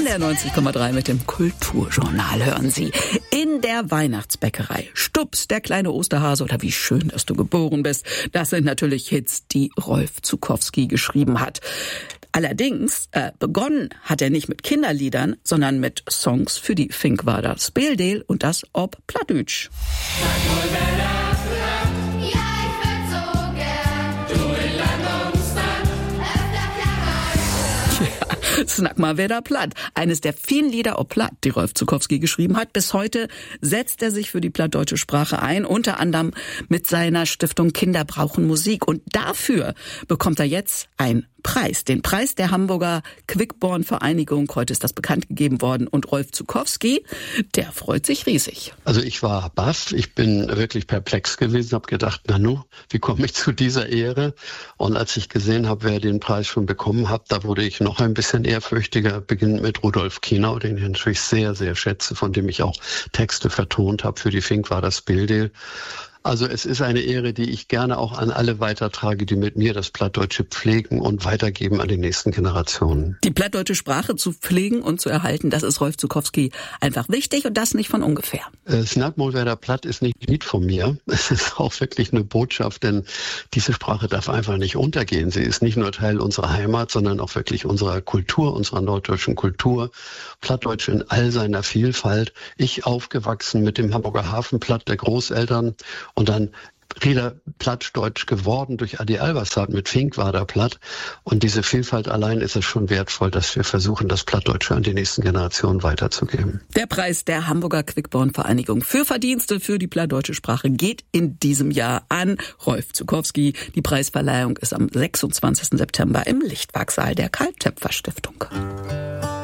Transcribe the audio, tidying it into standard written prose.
NDR 90,3 mit dem Kulturjournal hören Sie. In der Weihnachtsbäckerei. Stups, der kleine Osterhase oder Wie schön, dass du geboren bist. Das sind natürlich Hits, die Rolf Zuckowski geschrieben hat. Allerdings, begonnen hat er nicht mit Kinderliedern, sondern mit Songs für die Finkwader Speeldeel und das ob Plattdütsch. Snack mal, wer da platt. Eines der vielen Lieder ob Platt, die Rolf Zuckowski geschrieben hat. Bis heute setzt er sich für die plattdeutsche Sprache ein, unter anderem mit seiner Stiftung Kinder brauchen Musik. Und dafür bekommt er jetzt einen Preis, den Preis der Hamburger Quickborn-Vereinigung. Heute ist das bekannt gegeben worden. Und Rolf Zuckowski, der freut sich riesig. Also ich war baff, ich bin wirklich perplex gewesen, habe gedacht, Nanu, wie komme ich zu dieser Ehre? Und als ich gesehen habe, wer den Preis schon bekommen hat, da wurde ich noch ein bisschen ehrfürchtiger, beginnend mit Rudolf Kienau, den ich natürlich sehr, sehr schätze, von dem ich auch Texte vertont habe für die Finkwader Speeldeel. Also es ist eine Ehre, die ich gerne auch an alle weitertrage, die mit mir das Plattdeutsche pflegen und weitergeben an die nächsten Generationen. Die plattdeutsche Sprache zu pflegen und zu erhalten, das ist Rolf Zuckowski einfach wichtig und das nicht von ungefähr. Snack mal, wer da platt ist, nicht ein Lied von mir. Es ist auch wirklich eine Botschaft, denn diese Sprache darf einfach nicht untergehen. Sie ist nicht nur Teil unserer Heimat, sondern auch wirklich unserer Kultur, unserer norddeutschen Kultur. Plattdeutsch in all seiner Vielfalt. Ich aufgewachsen mit dem Hamburger Hafenplatt der Großeltern und dann wieder Plattdeutsch geworden durch Adi Albersat mit Finkwader Platt. Und diese Vielfalt allein ist es schon wertvoll, dass wir versuchen, das Plattdeutsche an die nächsten Generationen weiterzugeben. Der Preis der Hamburger Quickborn-Vereinigung für Verdienste für die plattdeutsche Sprache geht in diesem Jahr an Rolf Zuckowski. Die Preisverleihung ist am 26. September im Lichtwerksaal der Karl-Töpfer-Stiftung.